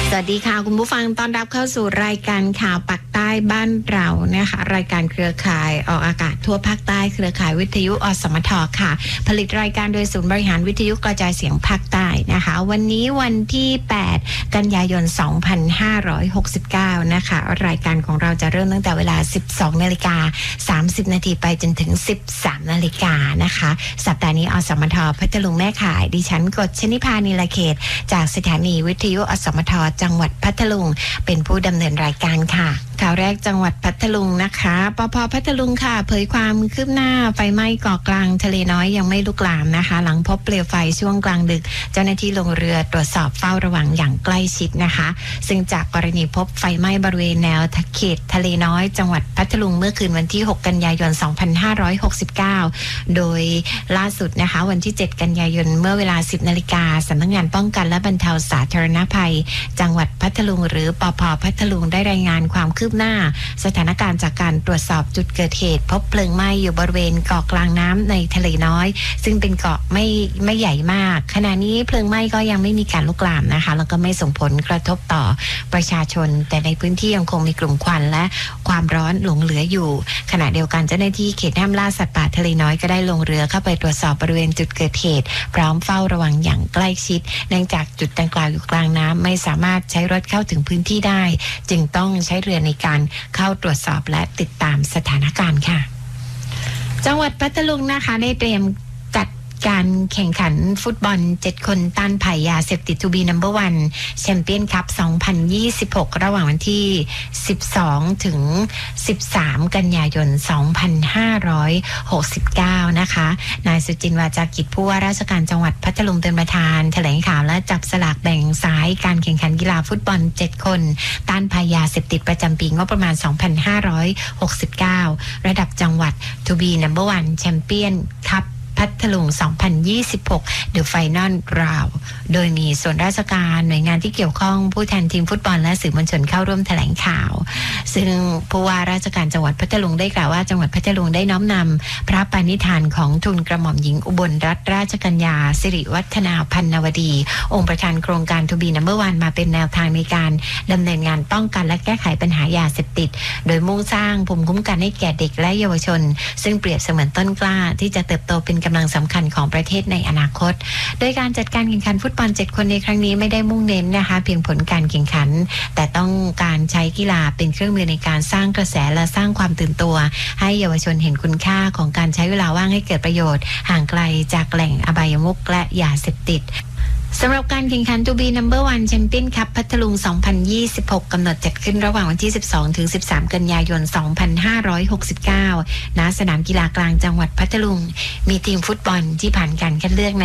สวัสดีค่ะคุณผู้ฟังต้อนรับเข้าสู่รายการข่าวปากใต้บ้านเรานะคะรายการเครือข่ายออกอากาศทั่วภาคใต้เครือข่ายวิทยุอสมทค่ะผลิตรายการโดยศูนย์บริหารวิทยุกระจายเสียงภาคใต้นะคะวันนี้วันที่8กันยายน2569นะคะรายการของเราจะเริ่มตั้งแต่เวลา 12:30 นาทีไปจนถึง 13 นาฬิกานะคะสัปดาห์นี้อสมทพัทลุงแม่ข่ายดิฉันกฎชนิภานิลเขตจากสถานีวิทยุอสมทจังหวัดพัทลุงเป็นผู้ดำเนินรายการค่ะข่าวแรกจังหวัดพัทลุงนะคะปภ.พัทลุงค่ะเผยความคืบหน้าไฟไหม้เกาะกลางทะเลน้อยยังไม่ลุกลามนะคะหลังพบเปลวไฟช่วงกลางดึกเจ้าหน้าที่ลงเรือตรวจสอบเฝ้าระวังอย่างใกล้ชิดนะคะซึ่งจากกรณีพบไฟไหม้บริเวณแนวเขตทะเลน้อยจังหวัดพัทลุงเมื่อคืนวันที่6กันยายน2569โดยล่าสุดนะคะวันที่7กันยายนเมื่อเวลา 10 นาฬิกาสำนักงานป้องกันและบรรเทาสาธารณภัยจังหวัดพัทลุงหรือปภ.พัทลุงได้รายงานความคืบหน้าสถานการณ์จากการตรวจสอบจุดเกิดเหตุพบเพลิงไหม้อยู่บริเวณเกาะกลางน้ำในทะเลน้อยซึ่งเป็นเกาะไม่ใหญ่มากขณะนี้เพลิงไหม้ก็ยังไม่มีการลุกลามนะคะแล้วก็ไม่ส่งผลกระทบต่อประชาชนแต่ในพื้นที่ยังคงมีกลุ่มควันและความร้อนหลงเหลืออยู่ขณะเดียวกันเจ้าหน้าที่เขตห้ามล่าสัตว์ป่าทะเลน้อยก็ได้ลงเรือเข้าไปตรวจสอบบริเวณจุดเกิดเหตุพร้อมเฝ้าระวังอย่างใกล้ชิดเนื่องจากจุดดังกล่าวอยู่กลางน้ำไม่สามารถใช้รถเข้าถึงพื้นที่ได้จึงต้องใช้เรือในการเข้าตรวจสอบและติดตามสถานการณ์ค่ะจังหวัดพัทลุงนะคะได้เตรียมจัดการแข่งขันฟุตบอล7คนต้านภัยยาเสพติด To be number one แชมเปี้ยนคัพ2026ระหว่างวันที่12ถึง13กันยายน2569นะคะนายสุจินต์วาจากิจผู้ว่าราชการจังหวัดพัทลุงเป็นประธานแถลงข่าวและจับสลากแบ่งสายการแข่งขันกีฬาฟุตบอล7คนต้านภัยยาเสพติดประจำปีงบประมาณ2569ระดับจังหวัด To be number one แชมเปี้ยนคัพพัทลุง2026 The Final Round โดยมีส่วนราชการหน่วยงานที่เกี่ยวข้องผู้แทนทีมฟุตบอลและสื่อมวลชนเข้าร่วมแถลงข่าวซึ่งผู้ว่าราชการจังหวัดพัทลุงได้กล่าวว่าจังหวัดพัทลุงได้น้อมนำพระปณิธานของทูลกระหม่อมหญิงอุบลรัตนราชกัญญาสิริวัฒนาพันนวดีองค์ประธานโครงการ To be number one มาเป็นแนวทางในการดำเนินงานป้องกันและแก้ไขปัญหายาเสพติดโดยมุ่งสร้างภูมิคุ้มกันให้แก่เด็กและเยาวชนซึ่งเปรียบเสมือนต้นกล้าที่จะเติบโตเป็นกำลังสำคัญของประเทศในอนาคตโดยการจัดการแข่งขันฟุตบอล7คนในครั้งนี้ไม่ได้มุ่งเน้นนะคะเพียงผลการแข่งขันแต่ต้องการใช้กีฬาเป็นเครื่องมือในการสร้างกระแสและสร้างความตื่นตัวให้เยาวชนเห็นคุณค่าของการใช้เวลาว่างให้เกิดประโยชน์ห่างไกลจากแหล่งอบายมุขและยาเสพติดสำหรับการแข่งขัน To be number one แชมเปี้ยนคัพพัทลุง2026กำหนดจัดขึ้นระหว่างวันที่12ถึง13กันยายน2569ณสนามกีฬากลางจังหวัดพัทลุงมีทีมฟุตบอลที่ผ่านการคัดเลือกใน